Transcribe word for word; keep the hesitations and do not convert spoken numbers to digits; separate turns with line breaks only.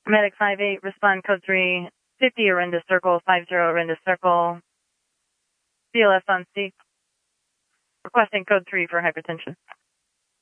Medic five eight, respond code three, fifty Orinda Circle, five zero Orinda Circle, C L S on C. Requesting code three for hypertension.